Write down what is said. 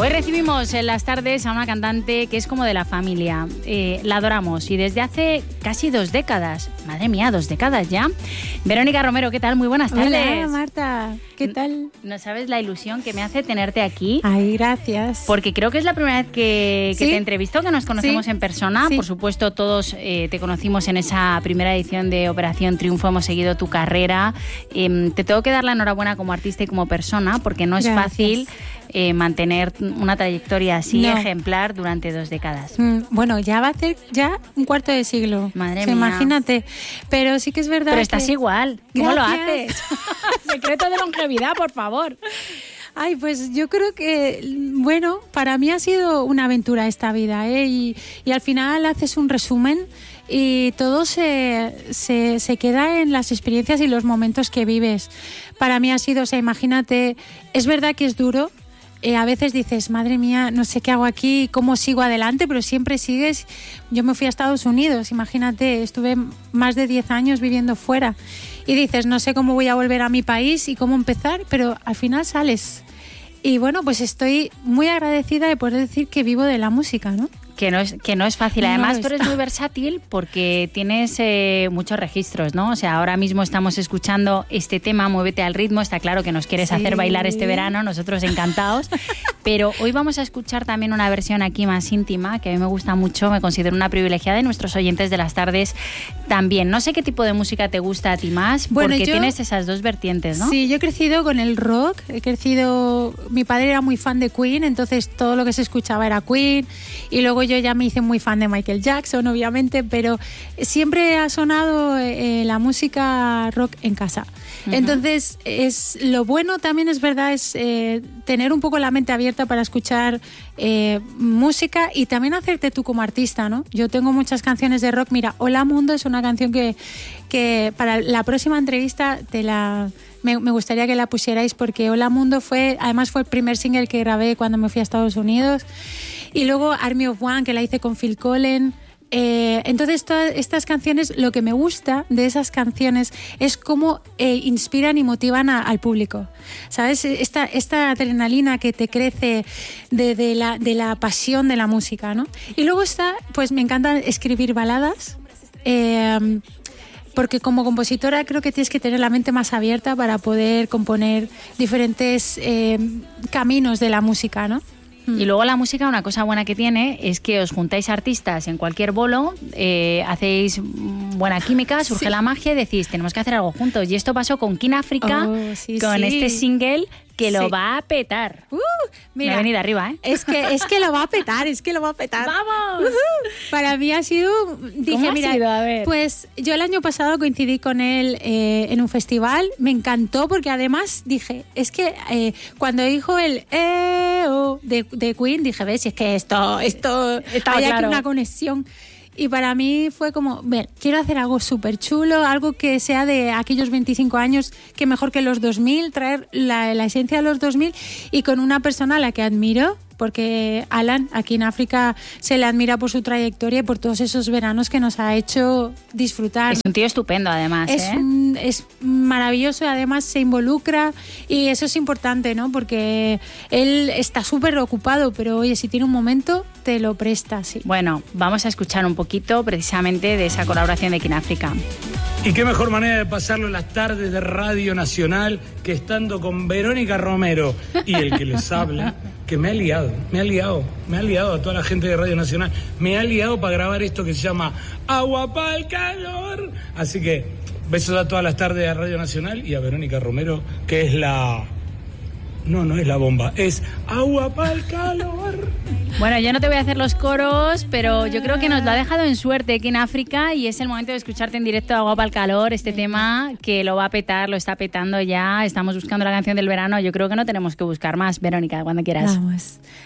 Hoy recibimos en las tardes a una cantante que es como de la familia. La adoramos y desde hace casi 2 décadas. Madre mía, 2 décadas ya. Verónica Romero, ¿qué tal? Muy buenas tardes. Hola, Marta. ¿Qué tal? No sabes la ilusión que me hace tenerte aquí. Ay, gracias. Porque creo que es la primera vez que ¿Sí? te entrevisto, que nos conocemos en persona. Sí. Por supuesto, todos te conocimos en esa primera edición de Operación Triunfo. Hemos seguido tu carrera. Te tengo que dar la enhorabuena como artista y como persona, porque no es fácil mantener una trayectoria así ejemplar durante 2 décadas. Bueno, ya va a ser ya un cuarto de siglo. Madre mía. Imagínate. Pero sí que es verdad. Pero estás igual. ¿Cómo lo Gracias. haces? Secreto de longevidad, por favor. Ay, pues yo creo que, bueno, para mí ha sido una aventura esta vida, ¿eh? Y al final haces un resumen y todo se queda en las experiencias y los momentos que vives. Para mí ha sido, o sea, imagínate, es verdad que es duro. A veces dices, madre mía, no sé qué hago aquí, cómo sigo adelante, pero siempre sigues. Yo me fui a Estados Unidos, imagínate, estuve más de 10 años viviendo fuera y dices, no sé cómo voy a volver a mi país y cómo empezar, pero al final sales. Y bueno, pues estoy muy agradecida de poder decir que vivo de la música, ¿no? Que no es fácil. Además, tú eres muy versátil porque tienes muchos registros, ¿no? O sea, ahora mismo estamos escuchando este tema, Muévete al ritmo. Está claro que nos quieres hacer bailar este verano, nosotros encantados. Pero hoy vamos a escuchar también una versión aquí más íntima, que a mí me gusta mucho, me considero una privilegiada, y nuestros oyentes de las tardes también. No sé qué tipo de música te gusta a ti más, porque tienes esas 2 vertientes, ¿no? Sí, yo he crecido con el rock, mi padre era muy fan de Queen, entonces todo lo que se escuchaba era Queen, y luego yo ya me hice muy fan de Michael Jackson, obviamente, pero siempre ha sonado la música rock en casa. Uh-huh. Entonces, lo bueno también es verdad, es tener un poco la mente abierta para escuchar música y también hacerte tú como artista, ¿no? Yo tengo muchas canciones de rock. Mira, Hola Mundo es una canción que para la próxima entrevista me gustaría que la pusierais, porque Hola Mundo además fue el primer single que grabé cuando me fui a Estados Unidos. Y luego Army of One, que la hice con Phil Collins. Entonces todas estas canciones, lo que me gusta de esas canciones es cómo inspiran y motivan al público, ¿sabes? Esta adrenalina que te crece de la pasión de la música, ¿no? Y luego pues me encanta escribir baladas, porque como compositora creo que tienes que tener la mente más abierta para poder componer diferentes caminos de la música, ¿no? Y luego la música, una cosa buena que tiene es que os juntáis artistas en cualquier bolo, hacéis buena química, surge la magia y decís, tenemos que hacer algo juntos. Y esto pasó con King Africa, con este single que lo va a petar. Mira, me ha venido arriba, ¿eh? Es que lo va a petar, ¡Vamos! Para mí ha sido... Dije, ¿Cómo ha mira, sido? A ver. Pues yo el año pasado coincidí con él en un festival, me encantó porque además dije, es que cuando dijo el de Queen, dije, ves, es que esto hay aquí una conexión. Y para mí fue como, quiero hacer algo súper chulo, algo que sea de aquellos 25 años, que mejor que los 2000, traer la esencia de los 2000 y con una persona a la que admiro, porque Alan, aquí en África, se le admira por su trayectoria y por todos esos veranos que nos ha hecho disfrutar. Es un tío estupendo, además. Es maravilloso y además se involucra y eso es importante, ¿no? Porque él está súper ocupado, pero oye, si tiene un momento, te lo presta, sí. Bueno, vamos a escuchar un poquito precisamente de esa colaboración de King Africa. Y qué mejor manera de pasarlo en las tardes de Radio Nacional que estando con Verónica Romero y el que les habla, que me ha liado a toda la gente de Radio Nacional, me ha liado para grabar esto que se llama Agua pa'l calor. Así que besos a todas las tardes de Radio Nacional y a Verónica Romero, que es la... No es la bomba, es Agua pa'l calor. Bueno, yo no te voy a hacer los coros, pero yo creo que nos lo ha dejado en suerte aquí en África y es el momento de escucharte en directo Agua pa'l calor, este tema que lo va a petar, lo está petando ya. Estamos buscando la canción del verano, yo creo que no tenemos que buscar más. Verónica, cuando quieras. Vamos.